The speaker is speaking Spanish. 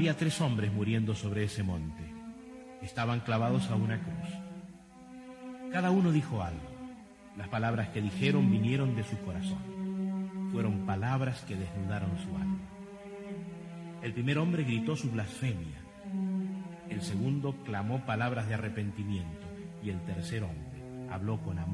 había 3 hombres muriendo sobre ese monte. Estaban clavados a una cruz. Cada uno dijo algo. Las palabras que dijeron vinieron de su corazón. Fueron palabras que desnudaron su alma. El primer hombre gritó su blasfemia. El segundo clamó palabras de arrepentimiento. Y el tercer hombre habló con amor